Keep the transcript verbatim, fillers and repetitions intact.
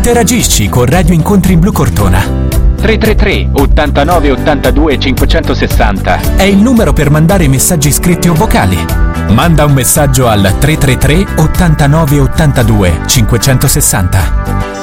Interagisci con Radio Incontri Blu Cortona. tre tre tre ottantanove ottantadue cinquecentosessanta È il numero per mandare messaggi scritti o vocali. Manda un messaggio al tre tre tre ottantanove ottantadue cinquecentosessanta.